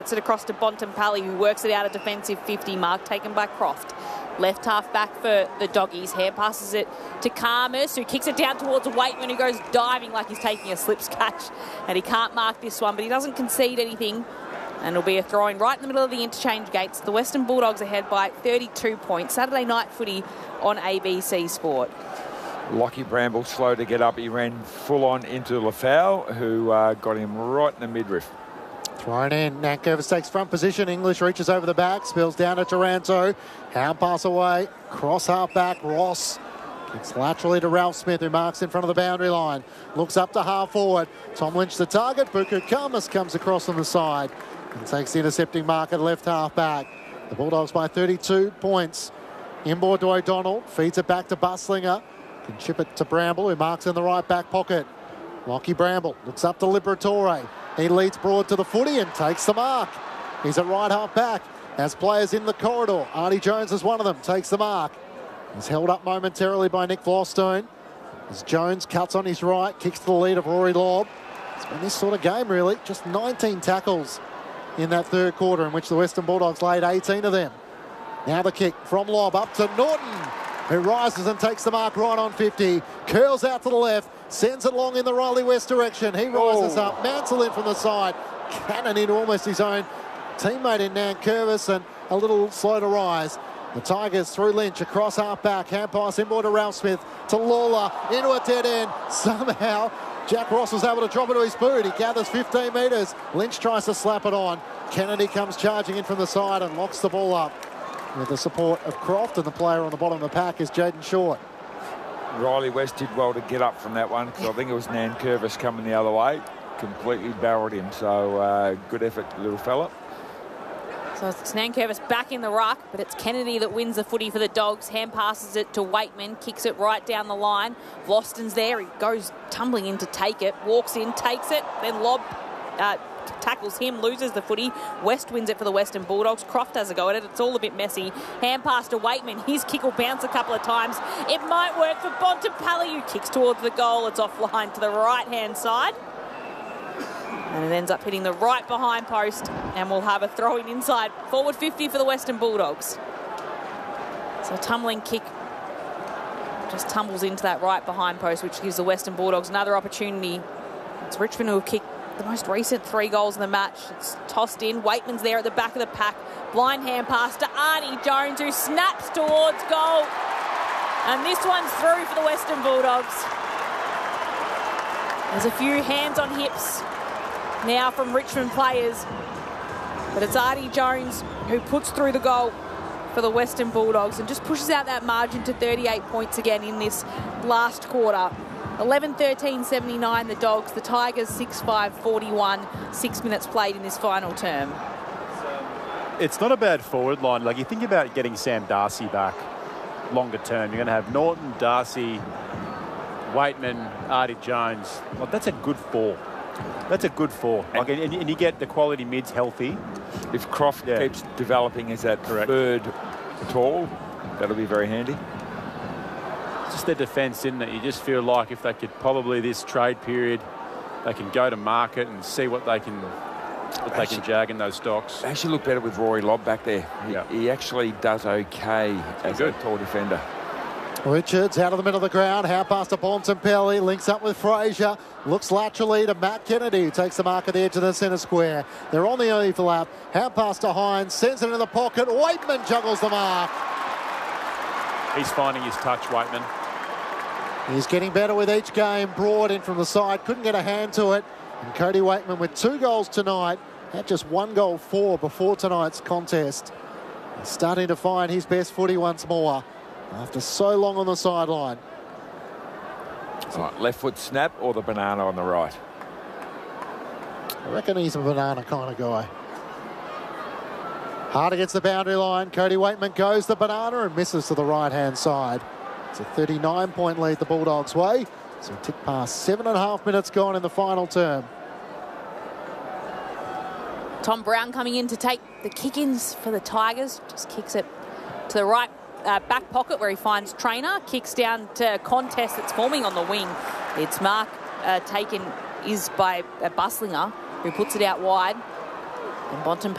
Gets it across to Bontempelli, who works it out a defensive 50 mark, taken by Croft. Left half back for the Doggies. Hare passes it to Khamis, who kicks it down towards Waitman, who goes diving like he's taking a slips catch. And he can't mark this one, but he doesn't concede anything. And it'll be a throw-in right in the middle of the interchange gates. The Western Bulldogs ahead by 32 points. Saturday night footy on ABC Sport. Lockie Bramble slow to get up. He ran full on into Lafau, who got him right in the midriff. Thrown in. Nankervis takes front position. English reaches over the back. Spills down to Taranto. Hand pass away. Cross half back. Ross kicks laterally to Ralph Smith, who marks in front of the boundary line. Looks up to half forward. Tom Lynch the target. Buku Khamis comes across on the side and takes the intercepting mark at left half back. The Bulldogs by 32 points. Inboard to O'Donnell. Feeds it back to Buslinger. Can chip it to Bramble, who marks in the right back pocket. Lockie Bramble looks up to Liberatore. He leads broad to the footy and takes the mark. He's at right half back. As players in the corridor, Artie Jones is one of them, takes the mark. He's held up momentarily by Nick Vlostone. As Jones cuts on his right, kicks to the lead of Rory Lobb. It's been this sort of game, really. Just 19 tackles in that third quarter, in which the Western Bulldogs laid 18 of them. Now the kick from Lobb up to Norton, who rises and takes the mark right on 50. Curls out to the left, sends it long in the Riley West direction. He rises up, Mansell in from the side. Cannon into almost his own teammate in Nankervis, and a little slow to rise. The Tigers through Lynch, across half back. Hand pass inboard to Ralph Smith, to Lawler, into a dead end. Somehow, Jack Ross was able to drop it to his boot. He gathers 15 metres. Lynch tries to slap it on. Kennedy comes charging in from the side and locks the ball up. With the support of Croft, and the player on the bottom of the pack is Jaden Short. Riley West did well to get up from that one, because I think it was Nankervis coming the other way. Completely barreled him, so good effort, little fella. So it's Nankervis back in the ruck, but it's Kennedy that wins the footy for the Dogs. Hand passes it to Waitman, kicks it right down the line. Vlosten's there, he goes tumbling in to take it, walks in, takes it, then Lobb tackles him, loses the footy. West wins it for the Western Bulldogs. Croft has a go at it. It's all a bit messy. Hand pass to Waitman. His kick will bounce a couple of times. It might work for Bontempelli, who kicks towards the goal. It's offline to the right-hand side. And it ends up hitting the right behind post, and we'll have a throw-in inside. Forward 50 for the Western Bulldogs. So a tumbling kick just tumbles into that right behind post, which gives the Western Bulldogs another opportunity. It's Richmond who will kick the most recent 3 goals in the match. It's tossed in. Waitman's there at the back of the pack. Blind hand pass to Artie Jones, who snaps towards goal. And this one's through for the Western Bulldogs. There's a few hands on hips now from Richmond players, but it's Artie Jones who puts through the goal for the Western Bulldogs and just pushes out that margin to 38 points again in this last quarter. 11-13-79 the Dogs, the Tigers 6-5-41, 6 minutes played in this final term. It's not a bad forward line. Like, you think about getting Sam Darcy back longer term, you're going to have Norton, Darcy, Waitman, Artie Jones. Well, that's a good 4. That's a good 4. Like, and you get the quality mids healthy. If Croft keeps developing as that third tall, that'll be very handy. Just their defence, isn't it? You just feel like if they could probably this trade period, they can go to market and see what they can jag in those stocks. They actually look better with Rory Lobb back there. He actually does okay as a tall defender. Richards out of the middle of the ground. Hand pass to Bontempelli. Links up with Fraser. Looks laterally to Matt Kennedy, who takes the mark at the edge of the centre square. They're on the overlap. Hand pass to Hines. Sends it in the pocket. Waitman juggles the mark. He's finding his touch, Waitman. He's getting better with each game. Broad in from the side. Couldn't get a hand to it. And Cody Waitman with 2 goals tonight. Had just 1 goal 4 before tonight's contest. He's starting to find his best footy once more after so long on the sideline. Right, left foot snap or the banana on the right? I reckon he's a banana kind of guy. Hard against the boundary line. Cody Waitman goes the banana and misses to the right-hand side. It's a 39-point lead the Bulldogs' way. So tick past 7.5 minutes gone in the final term. Tom Brown coming in to take the kick-ins for the Tigers. Just kicks it to the right back pocket where he finds Trainer. Kicks down to a contest that's forming on the wing. Its mark taken is by Buslinger, who puts it out wide. And Bonton